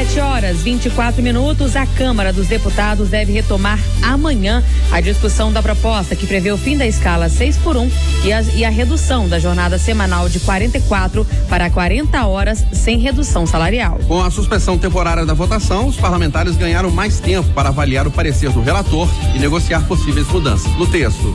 7h24. A Câmara dos Deputados deve retomar amanhã a discussão da proposta que prevê o fim da escala 6x1 e a redução da jornada semanal de 44 para 40 horas sem redução salarial. Com a suspensão temporária da votação, os parlamentares ganharam mais tempo para avaliar o parecer do relator e negociar possíveis mudanças no texto.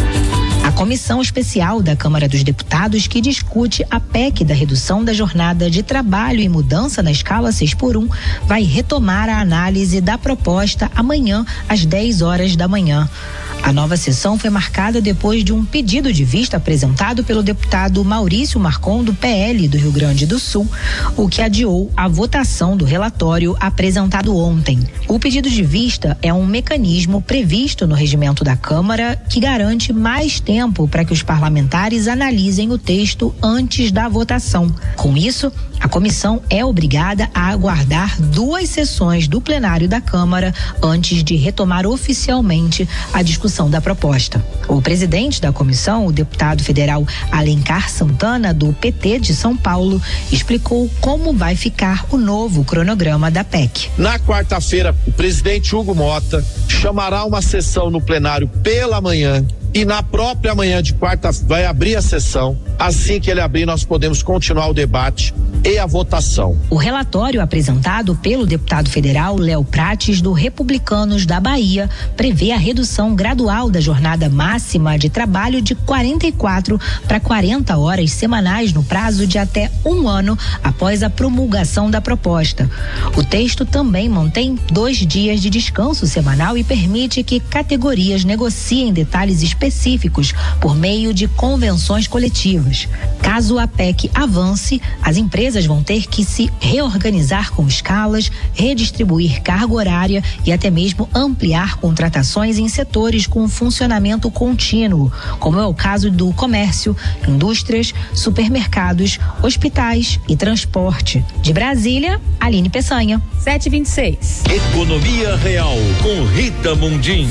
A comissão especial da Câmara dos Deputados que discute a PEC da redução da jornada de trabalho e mudança na escala 6x1 vai retomar a análise da proposta amanhã às 10 horas da manhã. A nova sessão foi marcada depois de um pedido de vista apresentado pelo deputado Maurício Marcon, do PL do Rio Grande do Sul, o que adiou a votação do relatório apresentado ontem. O pedido de vista é um mecanismo previsto no regimento da Câmara que garante mais tempo para que os parlamentares analisem o texto antes da votação. Com isso, a comissão é obrigada a aguardar 2 sessões do plenário da Câmara antes de retomar oficialmente a discussão da proposta. O presidente da comissão, o deputado federal Alencar Santana, do PT de São Paulo, explicou como vai ficar o novo cronograma da PEC. Na quarta-feira, o presidente Hugo Mota chamará uma sessão no plenário pela manhã. E na própria manhã de quarta vai abrir a sessão. Assim que ele abrir, nós podemos continuar o debate e a votação. O relatório apresentado pelo deputado federal Léo Prates, do Republicanos da Bahia, prevê a redução gradual da jornada máxima de trabalho de 44 para 40 horas semanais no prazo de até 1 ano após a promulgação da proposta. O texto também mantém 2 dias de descanso semanal e permite que categorias negociem detalhes específicos por meio de convenções coletivas. Caso a PEC avance, as empresas vão ter que se reorganizar com escalas, redistribuir carga horária e até mesmo ampliar contratações em setores com funcionamento contínuo, como é o caso do comércio, indústrias, supermercados, hospitais e transporte. De Brasília, Aline Peçanha. 7h26. Economia Real com Rita Mundim.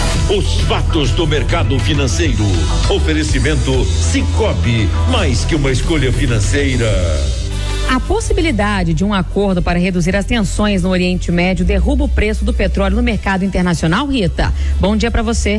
Os fatos do mercado financeiro. Oferecimento Cicobi, mais que uma escolha financeira. A possibilidade de um acordo para reduzir as tensões no Oriente Médio derruba o preço do petróleo no mercado internacional, Rita? Bom dia para você.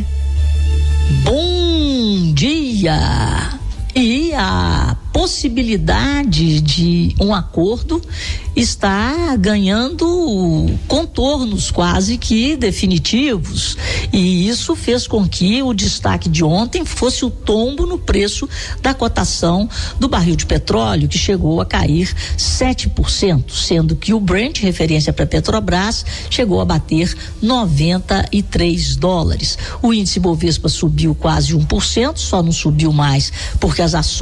Bom dia. E a possibilidade de um acordo está ganhando contornos quase que definitivos, e isso fez com que o destaque de ontem fosse o tombo no preço da cotação do barril de petróleo, que chegou a cair 7%, sendo que o Brent, referência para Petrobras, chegou a bater $93. O índice Bovespa subiu quase 1%, só não subiu mais porque as ações